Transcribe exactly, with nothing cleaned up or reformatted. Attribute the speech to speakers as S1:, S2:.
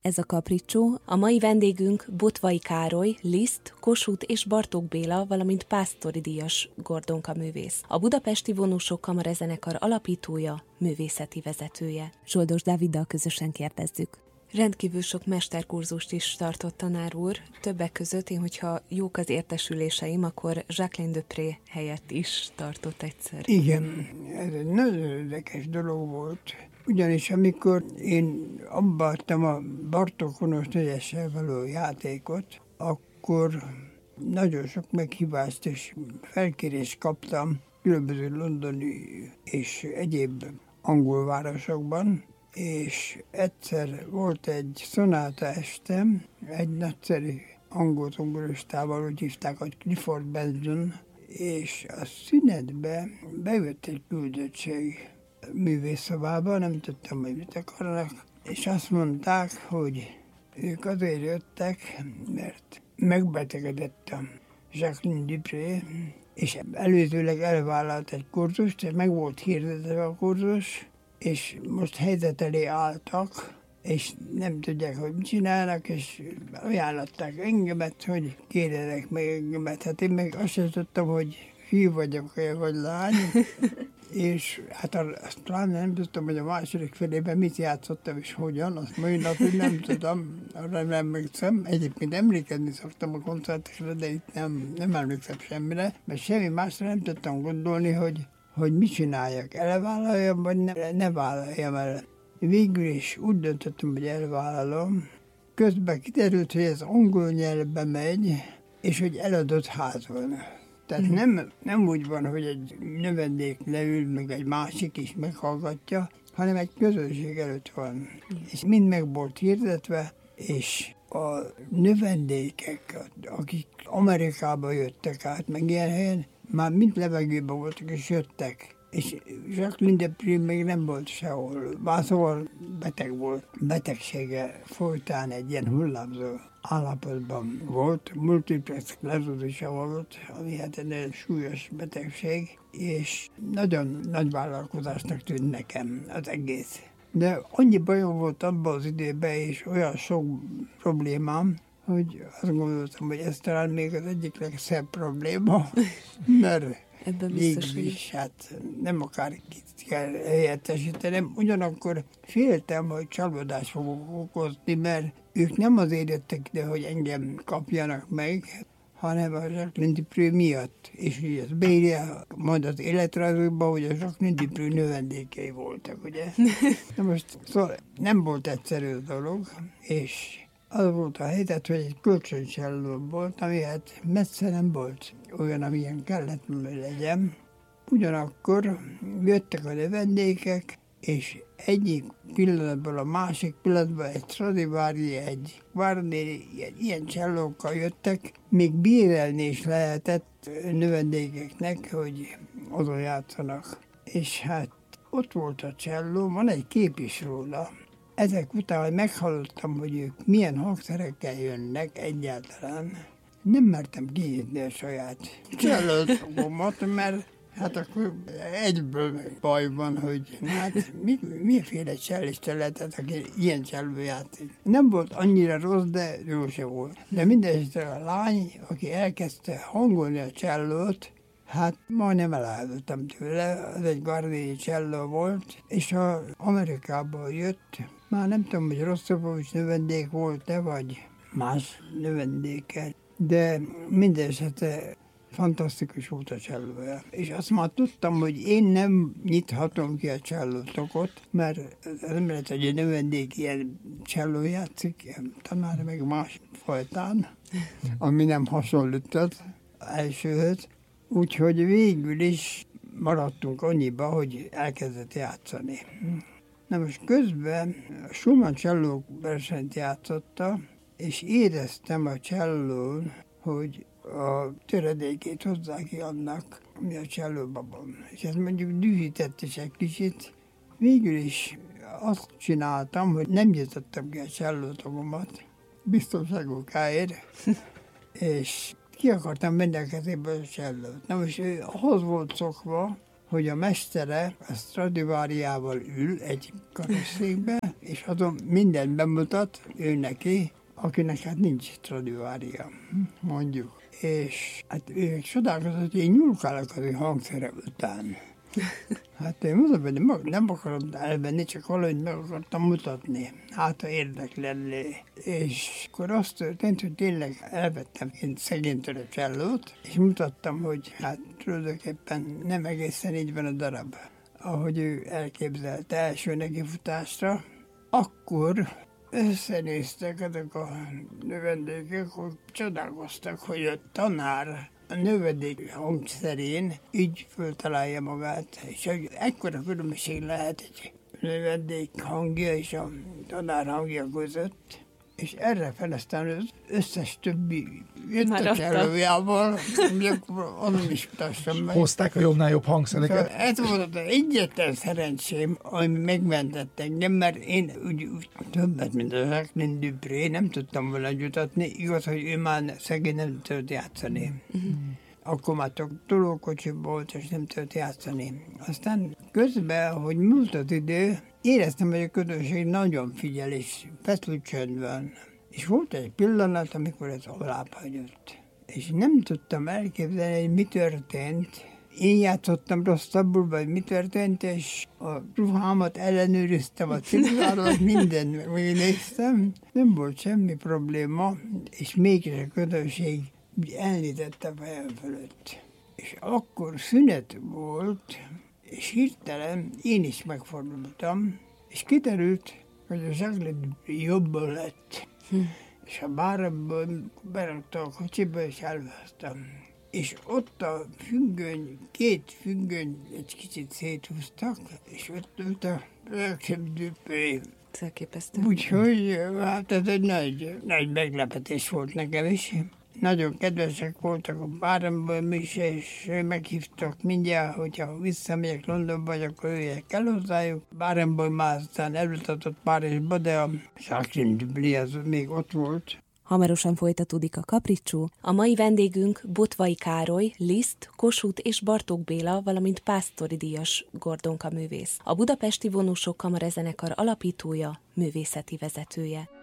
S1: Ez a Capriccio, a mai vendégünk Botway Károly, Liszt, Kossuth és Bartók Béla, valamint Pásztori díjas Gordonka művész. A Budapesti Vonósok Kamarazenekar alapítója, művészeti vezetője. Zsoldos Dáviddal közösen kérdezzük. Rendkívül sok mesterkurzust is tartott tanár úr, többek között én, hogyha jók az értesüléseim, akkor Jacqueline Dupré helyett is tartott egyszer.
S2: Igen, ez egy nagyon érdekes dolog volt. Ugyanis amikor én abba adtam a Bartók Honos negyessel való játékot, akkor nagyon sok meghívást és felkérést kaptam különböző londoni és egyéb angol városokban, és egyszer volt egy szonáta estem, egy nagyszerű angol zongoristával, úgy hívták, hogy Clifford Benson, és a szünetbe bejött egy küldöttség művészszobába, nem tudtam, hogy mit akarnak, és azt mondták, hogy ők azért jöttek, mert megbetegedett a Jacqueline Dupré, és előzőleg elvállalt egy kurzust, és meg volt hirdetve a kurzus, és most helyzet elé álltak, és nem tudják, hogy mit csinálnak, és ajánlották engemet, hogy kérdezek meg engemet. Hát én meg azt sem tudtam, hogy fiú vagyok, vagy lány, és hát azt talán nem tudtam, hogy a második felében mit játszottam, és hogyan, azt mai napig nem tudom, arra nem emlékszem. Egyébként emlékezni szoktam a koncertekre, de itt nem, nem emlékszem semmire, mert semmi másra nem tudtam gondolni, hogy hogy mit csináljak, elvállaljam, vagy ne, ne vállaljam el. Végül is úgy döntöttem, hogy elvállalom. Közben kiderült, hogy ez angol nyelvbe megy, és hogy eladott ház van. Tehát mm. nem, nem úgy van, hogy egy növendék leül, meg egy másik is meghallgatja, hanem egy közönség előtt van. Mm. És mind meg volt hirdetve, és a növendékek, akik Amerikába jöttek át, meg ilyen helyen, már mind levegőben voltak és jöttek. És Jacqueline Dupré még nem volt sehol. Már szóval beteg volt. Betegsége folytán egy ilyen hullámzó állapotban volt. Multiplex szklerózisa volt, ami hát egy nagyon súlyos betegség, és nagyon nagy vállalkozásnak tűnt nekem az egész. De annyi bajom volt abban az időben, és olyan sok problémám, hogy azt gondoltam, hogy ez talán még az egyik legszebb probléma, mert végül is hát nem akárkit kell helyettesítenem. Ugyanakkor féltem, hogy csalódást fogok okozni, mert ők nem azért jöttek ide, hogy engem kapjanak meg, hanem a Jacqueline Dupré miatt. És ugye ez beírja majd az életrajzokban, hogy a Jacqueline Dupré növendékei voltak, ugye? Na most szóval nem volt egyszerű dolog, és az volt a helyzet, hogy egy kölcsöncselló volt, ami hát messze nem volt olyan, amilyen kellett, hogy legyen. Ugyanakkor jöttek a növendékek, és egyik pillanatból a másik pillanatban egy Stradivari, egy Guarneri, ilyen csellókkal jöttek, még bérelni is lehetett növendékeknek, hogy azon játszanak. És hát ott volt a cselló, van egy kép is róla. Ezek után, hogy meghallottam, hogy ők milyen hangszerekkel jönnek egyáltalán, nem mertem kinyitni a saját csellótogomat, mert hát akkor egyből baj van, hogy hát mi, milyenféle csellista lehetett, aki ilyen cselló játszik. Nem volt annyira rossz, de jó se volt. De mindenesetre a lány, aki elkezdte hangolni a csellót, hát majdnem elállítottam tőle, az egy Guarneri cselló volt, és ha Amerikából jött, már nem tudom, hogy Rostropovics növendék volt-e, vagy más növendéke, de minden esetre fantasztikus volt a csellója. És azt már tudtam, hogy én nem nyithatom ki a csellótokot, mert nem lehet, hogy a növendék ilyen cselló játszik, ilyen tanár meg más fajtán, ami nem hasonlított elsőhöz. Úgyhogy végül is maradtunk annyiba, hogy elkezdett játszani. Na most közben a Schumann cselló versenyt játszotta, és éreztem a csellón, hogy a töredékét hozzá ki annak, ami a csellóban van. És ez mondjuk dühített is egy kicsit. Végül is azt csináltam, hogy nem nyitottam ki a csellótogomat, biztonságokáért, és ki akartam menni a kezéből a csellót. Na most ő ahhoz volt szokva, hogy a mestere a Stradivariával ül egy karosszékbe, és azon mindent bemutat ő neki, akinek hát nincs Stradivariusa, mondjuk. És hát ő csodálkozott, hogy én nyúlkálok az ő hangszere után. Hát én mondom, hogy nem akarom elvenni, csak valahogy meg akartam mutatni. Hát, ha érdekleni. És akkor azt történt, hogy tényleg elvettem én szegénytől a csellót, és mutattam, hogy hát tulajdonképpen nem egészen így van a darab, ahogy ő elképzelte első nekifutásra. Akkor összenéztek ezek a növendékek, hogy csodálkoztak, hogy a tanár a növendék hangszerén így föltalálja magát, és hogy ekkora különbség lehet egy növendék hangja és a tanár hangja között, és erre fel aztán az összes többi jött a csellójával, azon is mutassam meg.
S3: Hozták a jobbnál jobb hangszereket.
S2: Szóval ez volt az egyetlen szerencsém, ami megmentett engem, mert én úgy, úgy többet, mint a Jacqueline du Pré, nem tudtam volna jutatni, igaz, hogy ő már szegény nem tudott játszani. Uh-huh. Akkor már csak tolókocsi volt, és nem tudott játszani. Aztán közben, hogy múlt az idő, éreztem, hogy a közönség nagyon figyel, és feszült csönd van. És volt egy pillanat, amikor ez alább hagyott. És nem tudtam elképzelni, hogy mi történt. Én játszottam rosszabbul, vagy mi történt, és a ruhámat ellenőriztem, a cipzárat, mindent megnéztem. Nem volt semmi probléma, és mégis a közönség elnézett a fejem fölött. És akkor szünet volt, és hirtelen én is megfordultam, és kiderült, hogy a Jacqueline jobban lett. Hm. És a bárabból berakta a kocsiba, és elvesztem. És ott a függöny, két függöny egy kicsit széthúztak, és ott ült a Jacqueline du Pré.
S1: Elképesztő.
S2: Úgyhogy hát ez egy nagy, nagy meglepetés volt nekem is. Nagyon kedvesek voltak a báramból is, és meghívtak mindjárt, hogyha visszamegyek Londonba, akkor jöjjek el hozzájuk. Báramból már aztán elutatott Párizsba, de a Jacqueline du Pré az még ott volt.
S1: Hamarosan folytatódik a Capriccio. A mai vendégünk Botway Károly, Liszt, Kossuth és Bartók Béla, valamint Pásztori díjas Gordonka művész. A Budapesti Vonósok Kamarazenekar alapítója, művészeti vezetője.